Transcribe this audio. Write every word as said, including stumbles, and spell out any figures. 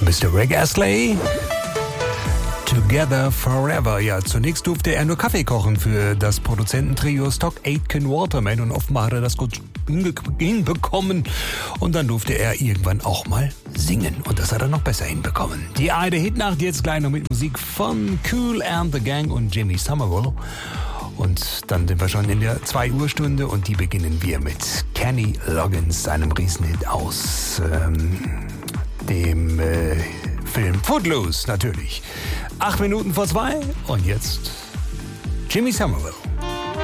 Mister Rick Astley. Together Forever. Ja, zunächst durfte er nur Kaffee kochen für das Produzententrio Stock Aitken Waterman und offenbar hat er das gut hinbekommen. Und dann durfte er irgendwann auch mal singen und das hat er noch besser hinbekommen. Die eine Hitnacht jetzt gleich noch mit Musik von Kool and the Gang und Jimmy Somerville. Und dann sind wir schon in der zwei Uhr Stunde und die beginnen wir mit Kenny Loggins, seinem Riesenhit aus ähm, dem äh, Film Footloose natürlich. Acht Minuten vor zwei und jetzt Jimmy Somerville.